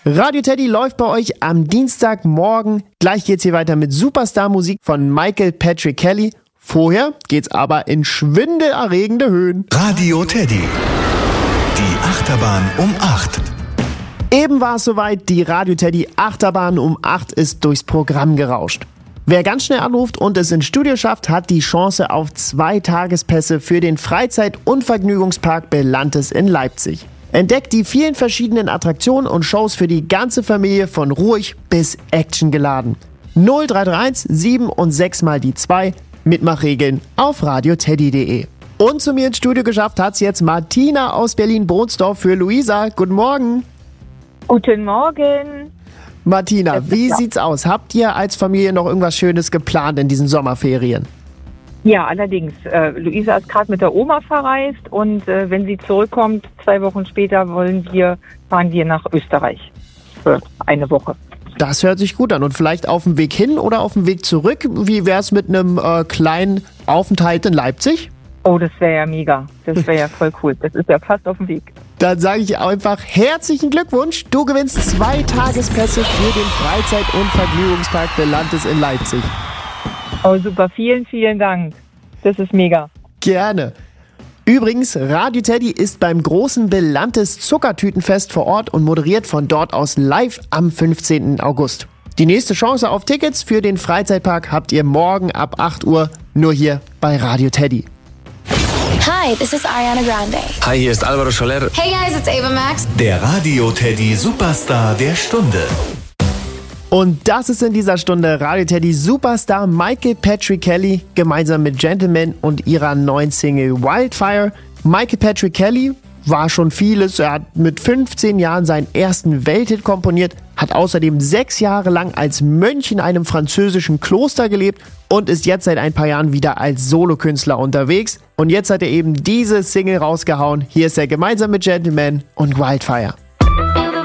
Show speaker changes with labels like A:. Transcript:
A: Radio Teddy läuft bei euch am Dienstagmorgen. Gleich geht's hier weiter mit Superstar-Musik von Michael Patrick Kelly. Vorher geht's aber in schwindelerregende Höhen.
B: Radio Teddy. Die Achterbahn um 8.
A: Eben war es soweit, die Radio Teddy Achterbahn um 8 ist durchs Programm gerauscht. Wer ganz schnell anruft und es ins Studio schafft, hat die Chance auf 2 Tagespässe für den Freizeit- und Vergnügungspark Belantes in Leipzig. Entdeckt die vielen verschiedenen Attraktionen und Shows für die ganze Familie von ruhig bis actiongeladen. 0331 7 und 6 mal die 2. Mitmachregeln auf radioteddy.de. Und zu mir ins Studio geschafft hat's jetzt Martina aus Berlin-Bohnsdorf für Luisa. Guten Morgen.
C: Guten Morgen.
A: Martina, wie sieht's aus? Habt ihr als Familie noch irgendwas Schönes geplant in diesen Sommerferien?
C: Ja, allerdings. Luisa ist gerade mit der Oma verreist und wenn sie zurückkommt, 2 Wochen später fahren wir nach Österreich für eine Woche.
A: Das hört sich gut an. Und vielleicht auf dem Weg hin oder auf dem Weg zurück? Wie wär's mit einem kleinen Aufenthalt in Leipzig?
C: Oh, das wäre ja mega. Das wäre ja voll cool. Das ist ja fast auf dem Weg.
A: Dann sage ich einfach herzlichen Glückwunsch. Du gewinnst 2 Tagespässe für den Freizeit- und Vergnügungspark Belantes in Leipzig.
C: Oh, super. Vielen, vielen Dank. Das ist mega.
A: Gerne. Übrigens, Radio Teddy ist beim großen Belantes Zuckertütenfest vor Ort und moderiert von dort aus live am 15. August. Die nächste Chance auf Tickets für den Freizeitpark habt ihr morgen ab 8 Uhr nur hier bei Radio Teddy.
D: Hi, this is Ariana Grande.
E: Hi, hier ist Alvaro Soler.
D: Hey guys, it's Ava Max.
B: Der Radio Teddy Superstar der Stunde.
A: Und das ist in dieser Stunde Radio Teddy Superstar Michael Patrick Kelly gemeinsam mit Gentleman und ihrer neuen Single Wildfire. Michael Patrick Kelly war schon vieles. Er hat mit 15 Jahren seinen ersten Welthit komponiert, hat außerdem 6 Jahre lang als Mönch in einem französischen Kloster gelebt und ist jetzt seit ein paar Jahren wieder als Solokünstler unterwegs. Und jetzt hat er eben diese Single rausgehauen. Hier ist er gemeinsam mit Gentleman und Wildfire.